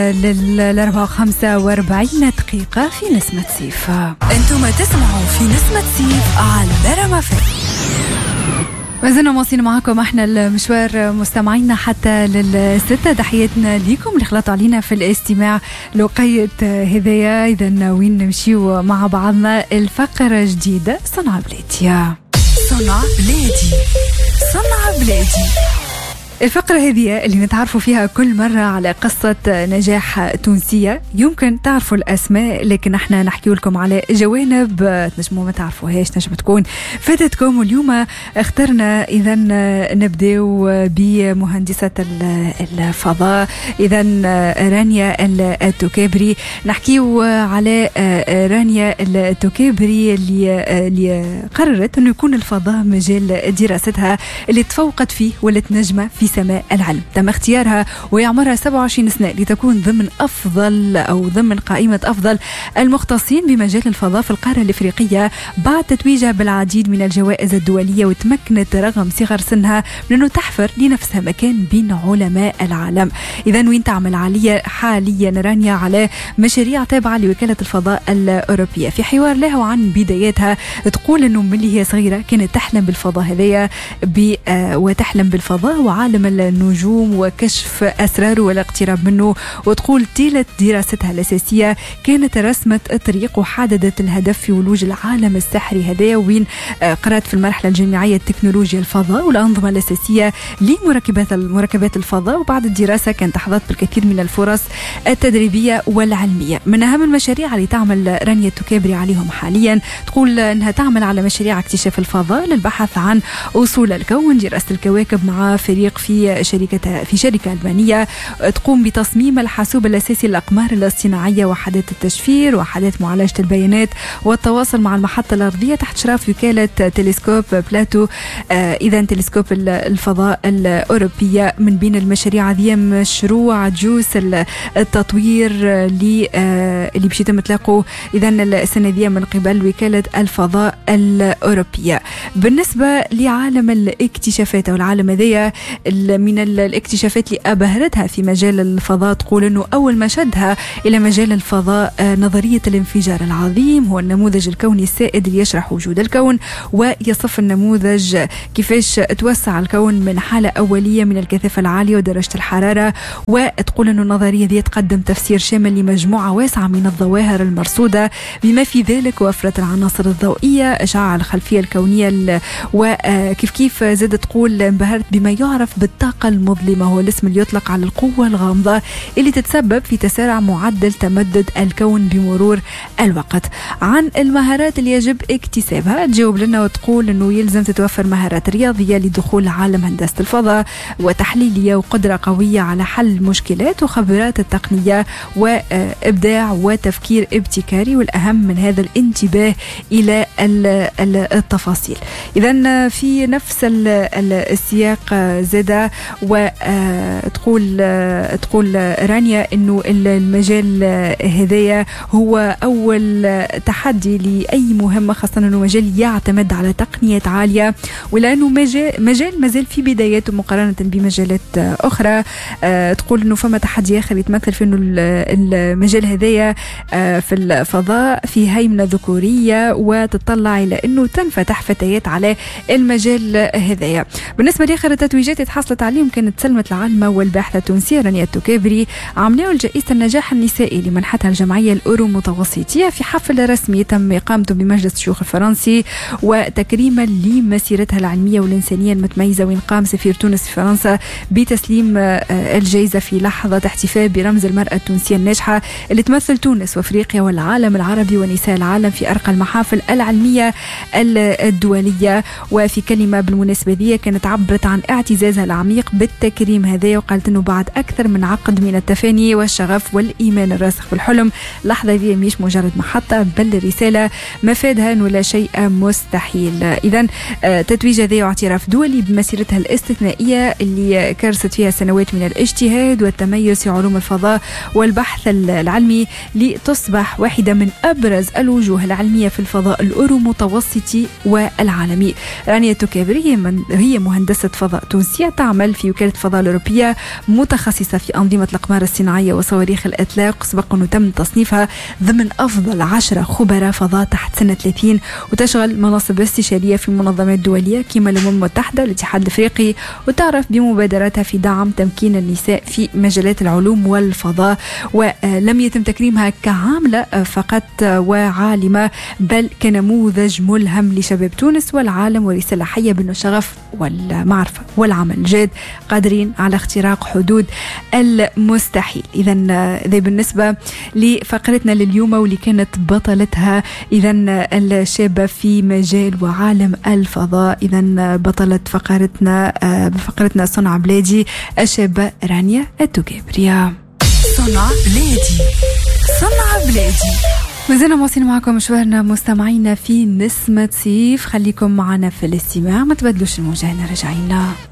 ل45 دقيقة في نسمة سيف. انتم تسمعوا في نسمة سيف على درما فم. ما زلنا مواصلين معكم احنا المشوار مستمعينا حتى لل6. تحياتنا ليكم اللي خلطوا علينا في الاستماع لقية هدايا. اذا ناويين نمشيو مع بعضنا الفقرة جديدة صنع بلادي. صنع بلادي صنع بلادي. الفقرة هذه اللي نتعرفوا فيها كل مرة على قصة نجاح تونسية. يمكن تعرفوا الأسماء لكن احنا نحكي لكم على جوانب تنجموا ما تعرفوهاش، نجم تكون فاتتكم. واليوم اخترنا إذا نبدأ بمهندسة الفضاء إذا رانيا التكابري. نحكيو على رانيا التكابري اللي قررت أنه يكون الفضاء مجال دراستها اللي تفوقت فيه ولت نجمة في سماء العلم. تم اختيارها وهي عمرها 27 سنة لتكون ضمن قائمة أفضل المختصين بمجال الفضاء في القارة الإفريقية بعد تتويجها بالعديد من الجوائز الدولية. وتمكنت رغم صغر سنها من أنه تحفر لنفسها مكان بين علماء العالم. إذا وين تعمل حاليا رانيا على مشاريع تابعة لوكالة الفضاء الأوروبية. في حوار له عن بداياتها تقول أنه من اللي هي صغيرة كانت تحلم بالفضاء هذية وتحلم بالفضاء وعالم النجوم وكشف أسراره والاقتراب منه. وتقول طيلة دراستها الأساسية كانت رسمت الطريق وحددت الهدف في ولوج العالم السحري هذا. وين قرأت في المرحلة الجامعية تكنولوجيا الفضاء والأنظمة الأساسية لمركبات الفضاء. وبعد الدراسة كانت تحظت بالكثير من الفرص التدريبية والعلمية. من أهم المشاريع اللي تعمل رانيا التكابري عليهم حاليا تقول أنها تعمل على مشاريع اكتشاف الفضاء للبحث عن أصول الكون، دراسة الكواكب مع فريق في شركة ألمانية تقوم بتصميم الحاسوب الأساسي للأقمار الاصطناعية، وحدات التشفير، وحدات معالجة البيانات والتواصل مع المحطة الأرضية تحت إشراف وكالة تلسكوب بلاتو. إذا تلسكوب الفضاء الأوروبية. من بين المشاريع هذه مشروع جوس التطوير اللي باش يتم إطلاقه إذا السنة دي من قبل وكالة الفضاء الأوروبية. بالنسبة لعالم الاكتشافات أو العالم هذا من الاكتشافات اللي أبهرتها في مجال الفضاء تقول أنه أول ما شدها إلى مجال الفضاء نظرية الانفجار العظيم، هو النموذج الكوني السائد اللي يشرح وجود الكون ويصف النموذج كيفاش توسع الكون من حالة أولية من الكثافة العالية ودرجة الحرارة. وتقول أنه النظرية دي تقدم تفسير شامل لمجموعة واسعة من الظواهر المرصودة بما في ذلك وفرة العناصر الضوئية، إشعاع الخلفية الكونية. وكيف زاد تقول انبهرت بما يعرف بالطاقة المظلمة، هو الاسم اللي يطلق على القوة الغامضة اللي تتسبب في تسارع معدل تمدد الكون بمرور الوقت. عن المهارات اللي يجب اكتسابها تجاوب لنا وتقول انه يلزم تتوفر مهارات رياضية لدخول عالم هندسة الفضاء، وتحليلية، وقدرة قوية على حل المشكلات، وخبرات التقنية، وإبداع وتفكير ابتكاري، والأهم من هذا الانتباه إلى التفاصيل. إذن في نفس السياق زادة وتقول رانيا انه المجال هذايا هو اول تحدي لاي مهمه، خاصه انه مجال يعتمد على تقنيات عاليه، ولانه مجال مازال في بداياته مقارنه بمجالات اخرى. تقول انه فما تحدي اخر يتمثل في انه المجال هذايا في الفضاء في هيمنه ذكوريه، وتطلع الى انه تنفتح فتيات على المجال هذايا. بالنسبه لاخر التتويجات اللي تحصلت عليهم كانت سلمة العالمة والباحثة التونسية رانيا التكابري عملوا جائزة النجاح النسائي لمنحتها الجمعية الأورو متوسطية في حفل رسمي تم إقامته بمجلس الشيوخ الفرنسي، وتكريما لمسيرتها العلمية والإنسانية المتميزة. وين قام سفير تونس في فرنسا بتسليم الجائزة في لحظة احتفال برمز المرأة التونسية الناجحة اللي تمثل تونس وافريقيا والعالم العربي ونساء العالم في أرقى المحافل العلمية الدولية. وفي كلمة بالمناسبة دي كانت عبرت عن اعتزازها العميق بالتكريم هذا، وقالت انه بعد اكثر من عقد من التفاني والشغف والايمان الراسخ بالحلم، لحظه دي مش مجرد محطه بل رساله مفادها انه لا شيء مستحيل. اذا تتويج هذا واعتراف دولي بمسيرتها الاستثنائيه اللي كرست فيها سنوات من الاجتهاد والتميز في علوم الفضاء والبحث العلمي لتصبح واحده من ابرز الوجوه العلميه في الفضاء الاورو متوسطي والعالمي. رانيا التكابري هي مهندسه فضاء تونسيه تعمل في وكالة الفضاء الأوروبية متخصصة في أنظمة الأقمار الصناعية وصواريخ الإطلاق، سبق أنه تم تصنيفها ضمن أفضل 10 خبراء فضاء تحت سنة 30، وتشغل مناصب استشارية في منظمات دولية كما الأمم المتحدة، الاتحاد الأفريقي، وتعرف بمبادراتها في دعم تمكين النساء في مجالات العلوم والفضاء. ولم يتم تكريمها كعاملة فقط وعالمة، بل كنموذج ملهم لشباب تونس والعالم، ورسالة حية بأنه الشغف والمعرفة والعمل الجاد قادرين على اختراق حدود المستحيل. إذا بالنسبة لفقرتنا لليوم واللي كانت بطلتها إذا الشابة في مجال وعالم الفضاء، إذا بطلة فقرتنا صنع بلادي الشابة رانيا التوكابريا. صنع بلادي، صنع بلادي. مازلنا مواصلين معكم مشوارنا مستمعينا في نسمة صيف، خليكم معنا في الاستماع، ما تبدلوش الموجة، راجعين.